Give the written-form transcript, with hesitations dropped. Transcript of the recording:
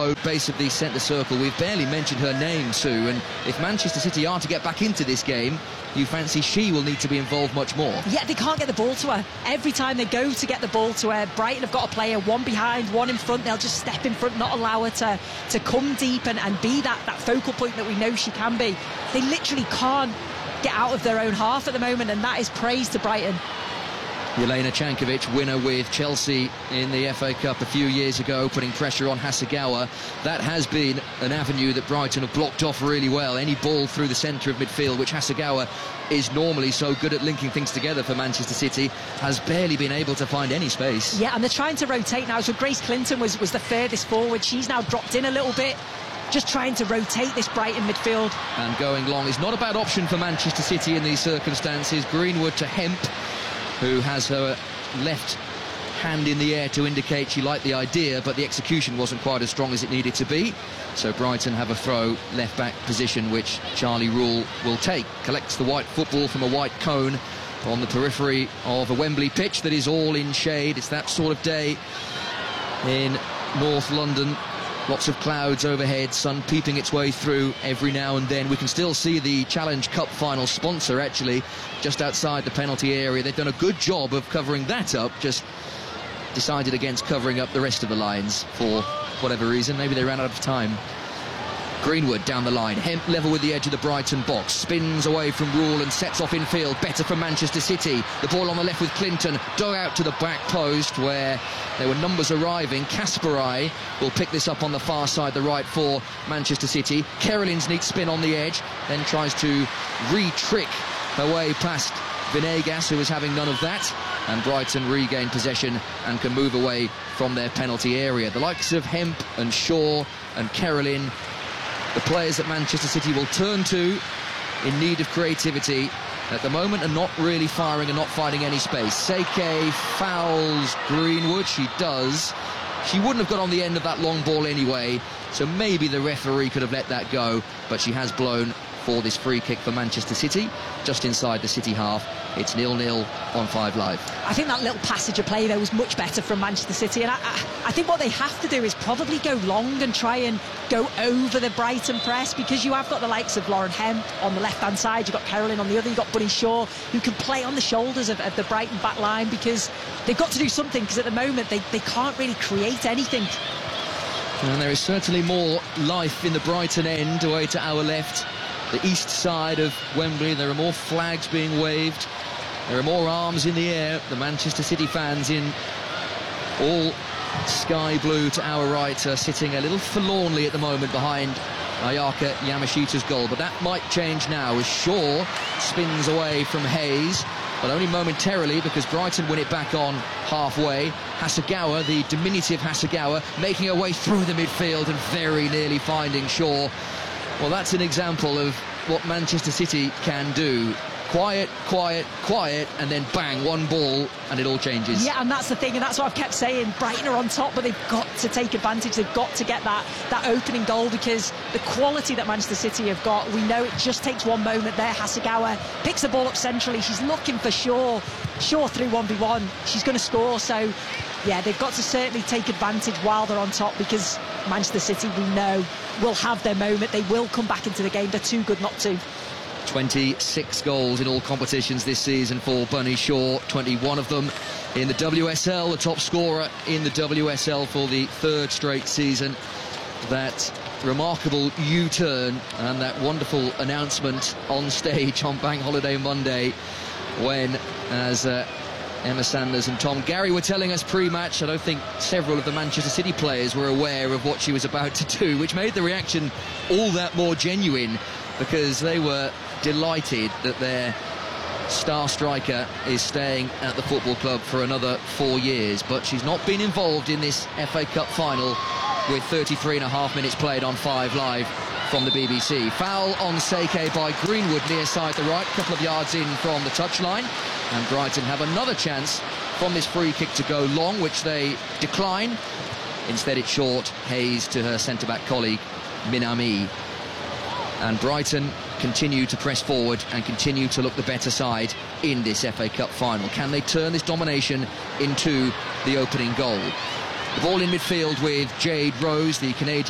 mode, base of the centre circle. We've barely mentioned her name, Sue, and if Manchester City are to get back into this game, you fancy she will need to be involved much more. Yeah, they can't get the ball to her. Every time they go to get the ball to her, Brighton have got a player, one behind, one in front. They'll just step in front, not allow her to come deep and be that focal point that we know she can be. They literally can't get out of their own half at the moment, and that is praise to Brighton. Jelena Cankovic, winner with Chelsea in the FA Cup a few years ago, putting pressure on Hasegawa. That has been an avenue that Brighton have blocked off really well. Any ball through the centre of midfield, which Hasegawa is normally so good at linking things together for Manchester City, has barely been able to find any space. Yeah, and they're trying to rotate now. So Grace Clinton was the furthest forward. She's now dropped in a little bit, just trying to rotate this Brighton midfield. And going long is not a bad option for Manchester City in these circumstances. Greenwood to Hemp, who has her left hand in the air to indicate she liked the idea, but the execution wasn't quite as strong as it needed to be. So Brighton have a throw left back position, which Charlie Rule will take. Collects the white football from a white cone on the periphery of a Wembley pitch that is all in shade. It's that sort of day in North London. Lots of clouds overhead, sun peeping its way through every now and then. We can still see the Challenge Cup final sponsor actually just outside the penalty area. They've done a good job of covering that up, just decided against covering up the rest of the lines for whatever reason. Maybe they ran out of time. Greenwood down the line, Hemp level with the edge of the Brighton box, spins away from Rule and sets off infield, better for Manchester City. The ball on the left with Clinton, dug out to the back post where there were numbers arriving. Kasparai will pick this up on the far side, the right for Manchester City. Kerelin's neat spin on the edge, then tries to re-trick her way past Venegas, who is having none of that, and Brighton regain possession and can move away from their penalty area. The likes of Hemp and Shaw and Kerelin, the players that Manchester City will turn to in need of creativity at the moment, are not really firing and not finding any space. Seke fouls Greenwood. She does. She wouldn't have got on the end of that long ball anyway, so maybe the referee could have let that go, but she has blown for this free kick for Manchester City, just inside the City half. It's 0-0 on 5 Live. I think that little passage of play, though, was much better from Manchester City, and I think what they have to do is probably go long and try and go over the Brighton press, because you have got the likes of Lauren Hemp on the left-hand side, you've got Kerelin on the other, you've got Bunny Shaw, who can play on the shoulders of the Brighton back line, because they've got to do something, because at the moment they can't really create anything. And there is certainly more life in the Brighton end, away to our left. The east side of Wembley, there are more flags being waved, there are more arms in the air. The Manchester City fans in all sky blue to our right are sitting a little forlornly at the moment behind Ayaka Yamashita's goal, but that might change now as Shaw spins away from Hayes, but only momentarily, because Brighton win it back on halfway. Hasegawa, the diminutive Hasegawa, making her way through the midfield and very nearly finding Shaw. Well, that's an example of what Manchester City can do. Quiet, quiet, quiet, and then bang, one ball, and it all changes. Yeah, and that's the thing, and that's what I've kept saying. Brighton are on top, but they've got to take advantage. They've got to get that opening goal, because the quality that Manchester City have got, we know it just takes one moment there. Hasegawa picks the ball up centrally. She's looking for Shaw. Shaw through 1v1. She's going to score, so yeah, they've got to certainly take advantage while they're on top, because Manchester City, we know, will have their moment. They will come back into the game. They're too good not to. 26 goals in all competitions this season for Bunny Shaw, 21 of them in the WSL, the top scorer in the WSL for the 3rd straight season. That remarkable U-turn and that wonderful announcement on stage on Bank Holiday Monday when, as Emma Sanders and Tom Gary were telling us pre-match, I don't think several of the Manchester City players were aware of what she was about to do, which made the reaction all that more genuine, because they were delighted that their star striker is staying at the football club for another 4 years. But she's not been involved in this FA Cup final with 33.5 minutes played on 5 Live from the BBC. Foul on Seke by Greenwood near side the right, couple of yards in from the touchline, and Brighton have another chance from this free kick to go long, which they decline. Instead it's short. Hayes to her centre-back colleague Minami. And Brighton continue to press forward and continue to look the better side in this FA Cup final. Can they turn this domination into the opening goal? The ball in midfield with Jade Rose, the Canadian